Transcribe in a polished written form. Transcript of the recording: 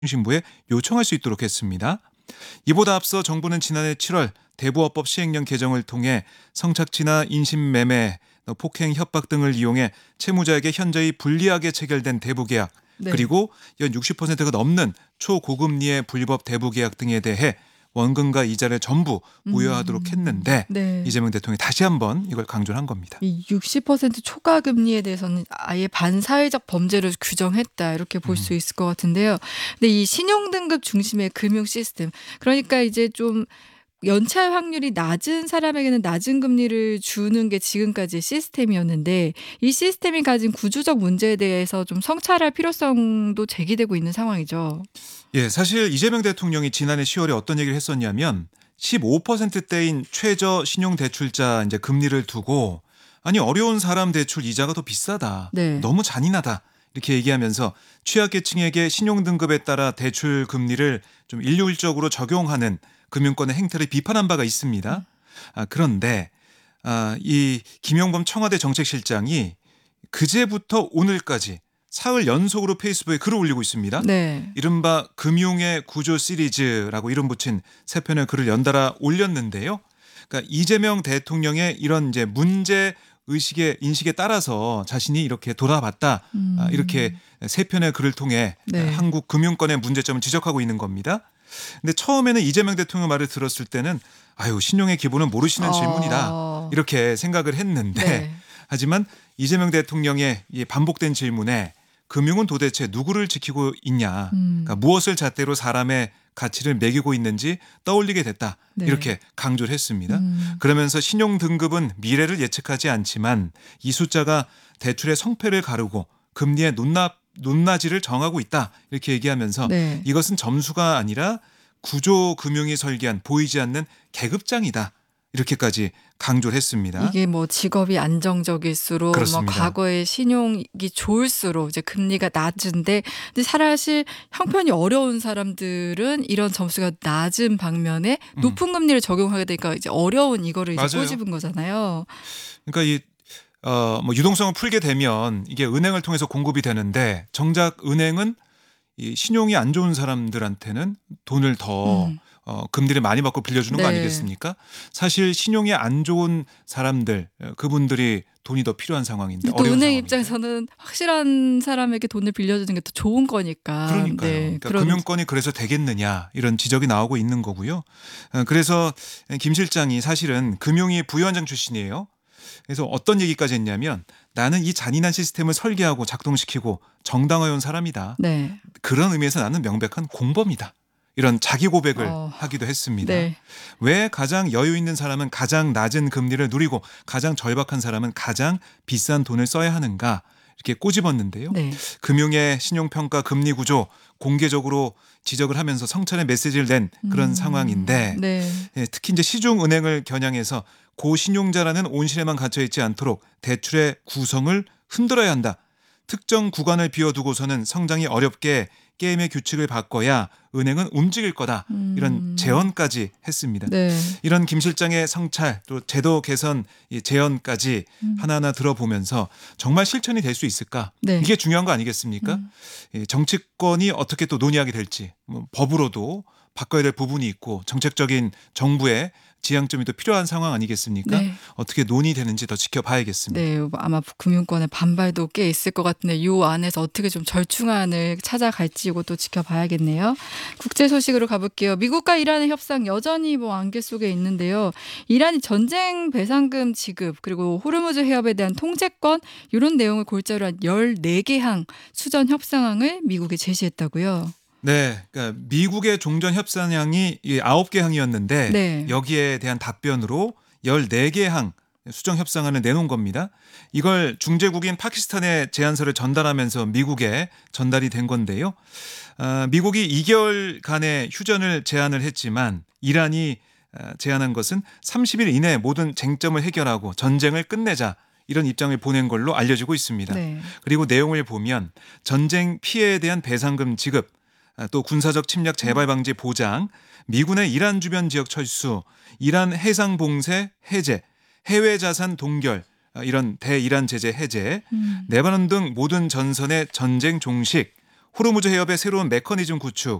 통신부에 요청할 수 있도록 했습니다. 이보다 앞서 정부는 지난해 7월 대부업법 시행령 개정을 통해 성착취나 인신매매, 폭행, 협박 등을 이용해 채무자에게 현저히 불리하게 체결된 대부계약, 네. 그리고 연 60%가 넘는 초고금리의 불법 대부계약 등에 대해 원금과 이자를 전부 무효하도록 했는데 네. 이재명 대통령이 다시 한번 이걸 강조를 한 겁니다. 이 60% 초과 금리에 대해서는 아예 반사회적 범죄로 규정했다 이렇게 볼 수 있을 것 같은데요. 근데 이 신용 등급 중심의 금융 시스템, 그러니까 이제 좀 연체할 확률이 낮은 사람에게는 낮은 금리를 주는 게 지금까지의 시스템이었는데, 이 시스템이 가진 구조적 문제에 대해서 좀 성찰할 필요성도 제기되고 있는 상황이죠. 예, 사실 이재명 대통령이 지난해 10월에 어떤 얘기를 했었냐면 15%대인 최저 신용대출자 이제 금리를 두고 아니 어려운 사람 대출 이자가 더 비싸다. 네. 너무 잔인하다. 이렇게 얘기하면서 취약계층에게 신용등급에 따라 대출 금리를 좀 일률적으로 적용하는 금융권의 행태를 비판한 바가 있습니다. 그런데 이 김용범 청와대 정책실장이 그제부터 오늘까지 사흘 연속으로 페이스북에 글을 올리고 있습니다. 네. 이른바 금융의 구조 시리즈라고 이름 붙인 세 편의 글을 연달아 올렸는데요. 그러니까 이재명 대통령의 이런 이제 문제 의식의 인식에 따라서 자신이 이렇게 돌아봤다. 이렇게 세 편의 글을 통해 네. 한국 금융권의 문제점을 지적하고 있는 겁니다. 근데 처음에는 이재명 대통령 말을 들었을 때는 아유 신용의 기본은 모르시는 질문이다. 이렇게 생각을 했는데 네. 하지만 이재명 대통령의 이 반복된 질문에 금융은 도대체 누구를 지키고 있냐, 그러니까 무엇을 잣대로 사람의 가치를 매기고 있는지 떠올리게 됐다. 네. 이렇게 강조를 했습니다. 그러면서 신용 등급은 미래를 예측하지 않지만 이 숫자가 대출의 성패를 가르고 금리의 높낮이를 정하고 있다. 이렇게 얘기하면서 네. 이것은 점수가 아니라 구조 금융이 설계한 보이지 않는 계급장이다. 이렇게까지 강조를 했습니다. 이게 뭐 직업이 안정적일수록 뭐 그렇습니다. 과거에 신용이 좋을수록 이제 금리가 낮은데, 근데 사실 형편이 어려운 사람들은 이런 점수가 낮은 방면에 높은 금리를 적용하게 되니까 이제 어려운 이거를 이제 맞아요. 꼬집은 거잖아요. 그러니까 이 뭐 유동성을 풀게 되면 이게 은행을 통해서 공급이 되는데 정작 은행은 이 신용이 안 좋은 사람들한테는 돈을 더 금리를 많이 받고 빌려주는 거 네. 아니겠습니까? 사실 신용이 안 좋은 사람들 그분들이 돈이 더 필요한 상황인데 또 어려운 은행 상황인데. 입장에서는 확실한 사람에게 돈을 빌려주는 게 더 좋은 거니까. 그러니까요. 네. 그러니까 그런 금융권이 그래서 되겠느냐 이런 지적이 나오고 있는 거고요. 그래서 김 실장이 사실은 금융위 부위원장 출신이에요. 그래서 어떤 얘기까지 했냐면 나는 이 잔인한 시스템을 설계하고 작동시키고 정당화해온 사람이다. 네. 그런 의미에서 나는 명백한 공범이다. 이런 자기 고백을 하기도 했습니다. 네. 왜 가장 여유 있는 사람은 가장 낮은 금리를 누리고 가장 절박한 사람은 가장 비싼 돈을 써야 하는가 이렇게 꼬집었는데요. 네. 금융의 신용평가 금리 구조 공개적으로 지적을 하면서 성찰의 메시지를 낸 그런 상황인데 네. 예, 특히 이제 시중은행을 겨냥해서 고신용자라는 온실에만 갇혀 있지 않도록 대출의 구성을 흔들어야 한다. 특정 구간을 비워두고서는 성장이 어렵게 게임의 규칙을 바꿔야 은행은 움직일 거다. 이런 제언까지 했습니다. 네. 이런 김 실장의 성찰 또 제도 개선 이 제언까지 하나하나 들어보면서 정말 실천이 될 수 있을까? 네. 이게 중요한 거 아니겠습니까? 이 정치권이 어떻게 또 논의하게 될지 뭐 법으로도 바꿔야 될 부분이 있고 정책적인 정부의 지향점이 또 필요한 상황 아니겠습니까? 네. 어떻게 논의되는지 더 지켜봐야겠습니다. 네, 아마 금융권의 반발도 꽤 있을 것 같은데 이 안에서 어떻게 좀 절충안을 찾아갈지 이것도 지켜봐야겠네요. 국제 소식으로 가볼게요. 미국과 이란의 협상 여전히 뭐 안개 속에 있는데요. 이란이 전쟁 배상금 지급 그리고 호르무즈 해협에 대한 통제권 이런 내용을 골자로 한 14개 항 수전 협상안을 미국에 제시했다고요. 네, 그러니까 미국의 종전 협상량이 9개 항이었는데 네. 여기에 대한 답변으로 14개 항 수정 협상안을 내놓은 겁니다. 이걸 중재국인 파키스탄에 제안서를 전달하면서 미국에 전달이 된 건데요. 미국이 2개월간의 휴전을 제안을 했지만 이란이 제안한 것은 30일 이내에 모든 쟁점을 해결하고 전쟁을 끝내자. 이런 입장을 보낸 걸로 알려지고 있습니다. 네. 그리고 내용을 보면 전쟁 피해에 대한 배상금 지급, 또 군사적 침략 재발 방지 보장, 미군의 이란 주변 지역 철수, 이란 해상 봉쇄 해제, 해외 자산 동결, 이런 대이란 제재 해제, 레바논 등 모든 전선의 전쟁 종식, 호르무즈 해협의 새로운 메커니즘 구축,